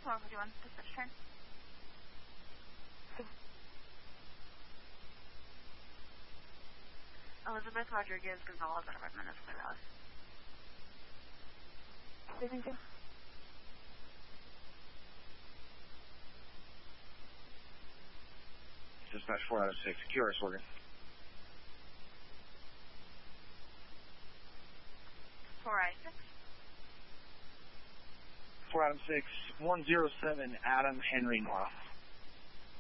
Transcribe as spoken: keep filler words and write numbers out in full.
one fifty-one, dispatch turn. Elizabeth Rodriguez Gonzalez, out of Redmond, is clear out. Thank you. Dispatch four out of six, Q R S order. four out of six. four out of six, one zero seven, Adam Henry North.